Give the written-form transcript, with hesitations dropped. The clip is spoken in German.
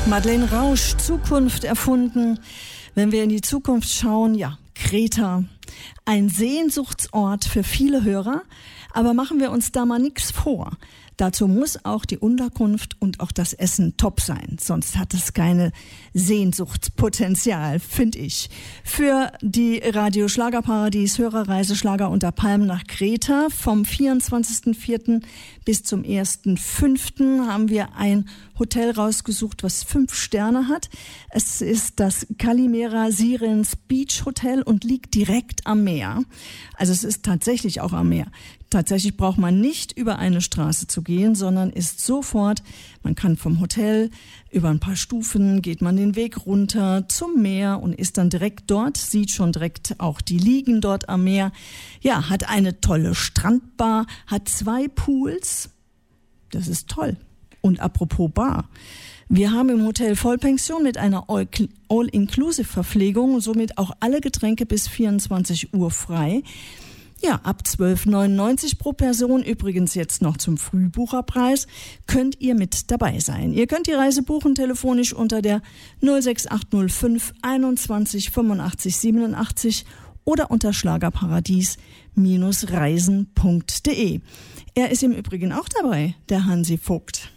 Madeleine Rausch, Zukunft erfunden. Wenn wir in die Zukunft schauen, ja, Kreta, ein Sehnsuchtsort für viele Hörer. Aber machen wir uns da mal nichts vor. Dazu muss auch die Unterkunft und auch das Essen top sein. Sonst hat es keine Sehnsuchtspotenzial, finde ich. Für die Radio Schlagerparadies Hörerreise Schlager unter Palmen nach Kreta vom 24.04. bis zum 1.05. haben wir ein Hotel rausgesucht, was 5 Sterne hat. Es ist das Kalimera Sirens Beach Hotel und liegt direkt am Meer. Also es ist tatsächlich auch am Meer. Tatsächlich braucht man nicht über eine Straße zu gehen, sondern ist sofort, man kann vom Hotel über ein paar Stufen, geht man den Weg runter zum Meer und ist dann direkt dort, sieht schon direkt auch die Liegen dort am Meer. Ja, hat eine tolle Strandbar, hat 2 Pools. Das ist toll. Und apropos Bar. Wir haben im Hotel Vollpension mit einer All-Inclusive-Verpflegung und somit auch alle Getränke bis 24 Uhr frei. Ja, ab 12,99 pro Person, übrigens jetzt noch zum Frühbucherpreis, könnt ihr mit dabei sein. Ihr könnt die Reise buchen telefonisch unter der 06805 21 85 87 oder unter schlagerparadies-reisen.de. Er ist im Übrigen auch dabei, der Hansi Vogt.